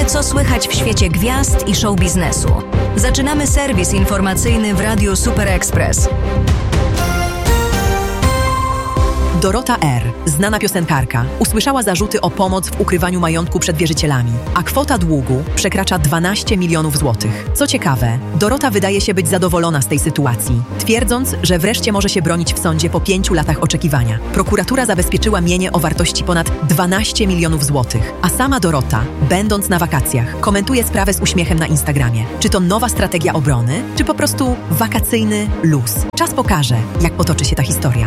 Wiemy, co słychać w świecie gwiazd i show biznesu. Zaczynamy serwis informacyjny w Radiu Super Express. Dorota R., znana piosenkarka, usłyszała zarzuty o pomoc w ukrywaniu majątku przed wierzycielami, a kwota długu przekracza 12 milionów złotych. Co ciekawe, Dorota wydaje się być zadowolona z tej sytuacji, twierdząc, że wreszcie może się bronić w sądzie po 5 latach oczekiwania. Prokuratura zabezpieczyła mienie o wartości ponad 12 milionów złotych, a sama Dorota, będąc na wakacjach, komentuje sprawę z uśmiechem na Instagramie. Czy to nowa strategia obrony, czy po prostu wakacyjny luz? Czas pokaże, jak potoczy się ta historia.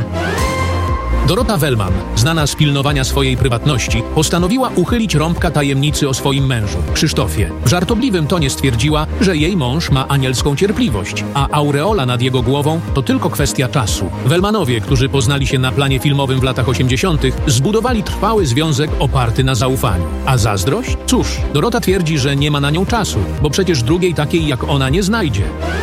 Dorota Wellman, znana z pilnowania swojej prywatności, postanowiła uchylić rąbka tajemnicy o swoim mężu, Krzysztofie. W żartobliwym tonie stwierdziła, że jej mąż ma anielską cierpliwość, a aureola nad jego głową to tylko kwestia czasu. Wellmanowie, którzy poznali się na planie filmowym w latach 80., zbudowali trwały związek oparty na zaufaniu. A zazdrość? Cóż, Dorota twierdzi, że nie ma na nią czasu, bo przecież drugiej takiej jak ona nie znajdzie.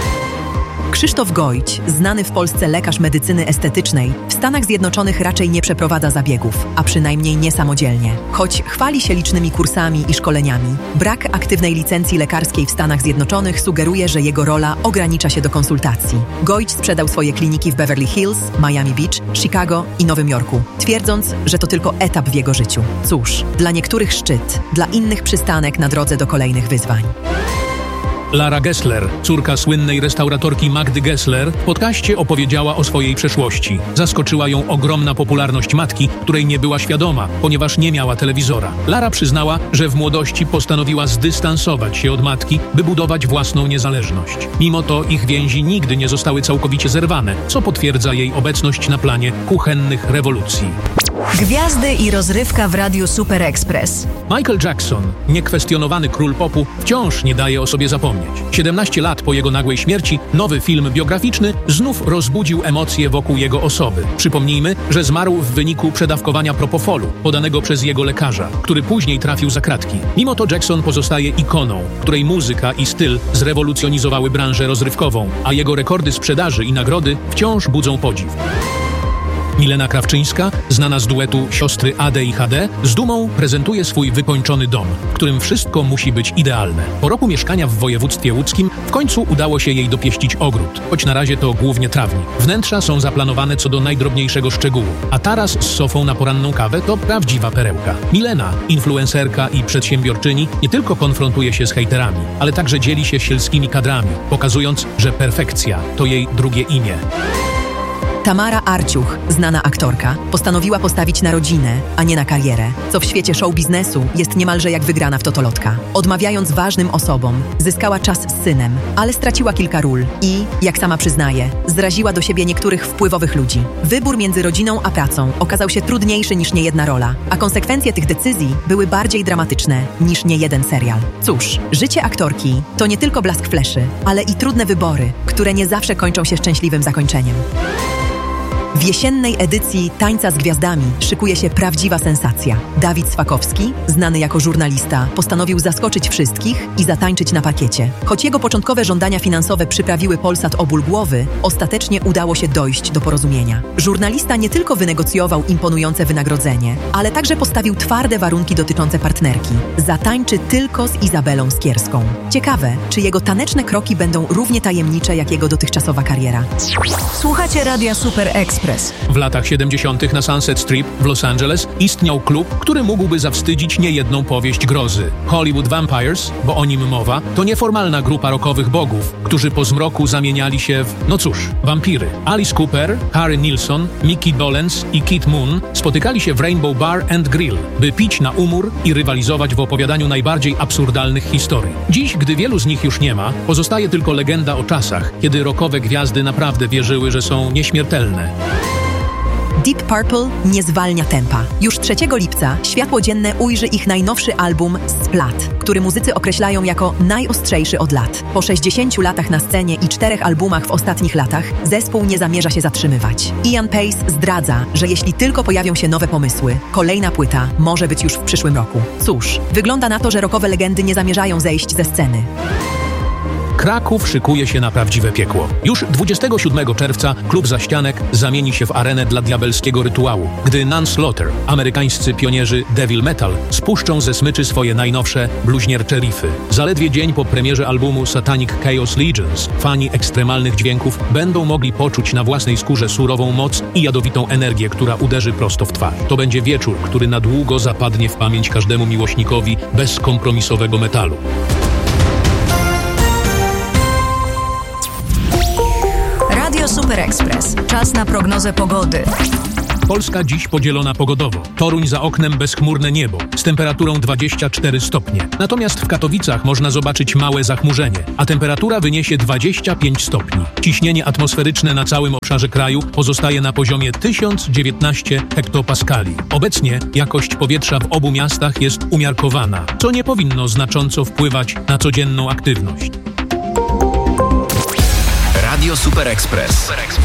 Krzysztof Gojć, znany w Polsce lekarz medycyny estetycznej, w Stanach Zjednoczonych raczej nie przeprowadza zabiegów, a przynajmniej nie samodzielnie. Choć chwali się licznymi kursami i szkoleniami, brak aktywnej licencji lekarskiej w Stanach Zjednoczonych sugeruje, że jego rola ogranicza się do konsultacji. Gojć sprzedał swoje kliniki w Beverly Hills, Miami Beach, Chicago i Nowym Jorku, twierdząc, że to tylko etap w jego życiu. Cóż, dla niektórych szczyt, dla innych przystanek na drodze do kolejnych wyzwań. Lara Gessler, córka słynnej restauratorki Magdy Gessler, w podcaście opowiedziała o swojej przeszłości. Zaskoczyła ją ogromna popularność matki, której nie była świadoma, ponieważ nie miała telewizora. Lara przyznała, że w młodości postanowiła zdystansować się od matki, by budować własną niezależność. Mimo to ich więzi nigdy nie zostały całkowicie zerwane, co potwierdza jej obecność na planie kuchennych rewolucji. Gwiazdy i rozrywka w Radiu Super Express. Michael Jackson, niekwestionowany król popu, wciąż nie daje o sobie zapomnieć. 17 lat po jego nagłej śmierci, nowy film biograficzny znów rozbudził emocje wokół jego osoby. Przypomnijmy, że zmarł w wyniku przedawkowania propofolu, podanego przez jego lekarza, który później trafił za kratki. Mimo to Jackson pozostaje ikoną, której muzyka i styl zrewolucjonizowały branżę rozrywkową, a jego rekordy sprzedaży i nagrody wciąż budzą podziw. Milena Krawczyńska, znana z duetu siostry AD i HD, z dumą prezentuje swój wykończony dom, w którym wszystko musi być idealne. Po roku mieszkania w województwie łódzkim w końcu udało się jej dopieścić ogród, choć na razie to głównie trawnik. Wnętrza są zaplanowane co do najdrobniejszego szczegółu, a taras z sofą na poranną kawę to prawdziwa perełka. Milena, influencerka i przedsiębiorczyni, nie tylko konfrontuje się z hejterami, ale także dzieli się sielskimi kadrami, pokazując, że perfekcja to jej drugie imię. Tamara Arciuch, znana aktorka, postanowiła postawić na rodzinę, a nie na karierę, co w świecie show biznesu jest niemalże jak wygrana w totolotka. Odmawiając ważnym osobom, zyskała czas z synem, ale straciła kilka ról i, jak sama przyznaje, zraziła do siebie niektórych wpływowych ludzi. Wybór między rodziną a pracą okazał się trudniejszy niż niejedna rola, a konsekwencje tych decyzji były bardziej dramatyczne niż niejeden serial. Cóż, życie aktorki to nie tylko blask fleszy, ale i trudne wybory, które nie zawsze kończą się szczęśliwym zakończeniem. W jesiennej edycji Tańca z Gwiazdami szykuje się prawdziwa sensacja. Dawid Swakowski, znany jako żurnalista, postanowił zaskoczyć wszystkich i zatańczyć na parkiecie. Choć jego początkowe żądania finansowe przyprawiły Polsat o ból głowy, ostatecznie udało się dojść do porozumienia. Żurnalista nie tylko wynegocjował imponujące wynagrodzenie, ale także postawił twarde warunki dotyczące partnerki. Zatańczy tylko z Izabelą Skierską. Ciekawe, czy jego taneczne kroki będą równie tajemnicze jak jego dotychczasowa kariera. Słuchacie Radia Super Express. W latach 70. na Sunset Strip w Los Angeles istniał klub, który mógłby zawstydzić niejedną powieść grozy. Hollywood Vampires, bo o nim mowa, to nieformalna grupa rockowych bogów, którzy po zmroku zamieniali się w, no cóż, wampiry. Alice Cooper, Harry Nilsson, Mickey Dolenz i Kit Moon spotykali się w Rainbow Bar and Grill, by pić na umór i rywalizować w opowiadaniu najbardziej absurdalnych historii. Dziś, gdy wielu z nich już nie ma, pozostaje tylko legenda o czasach, kiedy rockowe gwiazdy naprawdę wierzyły, że są nieśmiertelne. Deep Purple nie zwalnia tempa. Już 3 lipca światło dzienne ujrzy ich najnowszy album Splat, który muzycy określają jako najostrzejszy od lat. Po 60 latach na scenie i 4 albumach w ostatnich latach zespół nie zamierza się zatrzymywać. Ian Pace zdradza, że jeśli tylko pojawią się nowe pomysły, kolejna płyta może być już w przyszłym roku. Cóż, wygląda na to, że rockowe legendy nie zamierzają zejść ze sceny. Kraków szykuje się na prawdziwe piekło. Już 27 czerwca klub Zaścianek zamieni się w arenę dla diabelskiego rytuału, gdy Nunslaughter, amerykańscy pionierzy Devil Metal, spuszczą ze smyczy swoje najnowsze bluźniercze riffy. Zaledwie dzień po premierze albumu Satanic Chaos Legions fani ekstremalnych dźwięków będą mogli poczuć na własnej skórze surową moc i jadowitą energię, która uderzy prosto w twarz. To będzie wieczór, który na długo zapadnie w pamięć każdemu miłośnikowi bezkompromisowego metalu. Radio Super Express. Czas na prognozę pogody. Polska dziś podzielona pogodowo. Toruń za oknem bezchmurne niebo z temperaturą 24 stopnie. Natomiast w Katowicach można zobaczyć małe zachmurzenie, a temperatura wyniesie 25 stopni. Ciśnienie atmosferyczne na całym obszarze kraju pozostaje na poziomie 1019 hektopaskali. Obecnie jakość powietrza w obu miastach jest umiarkowana, co nie powinno znacząco wpływać na codzienną aktywność. Radio Super Express.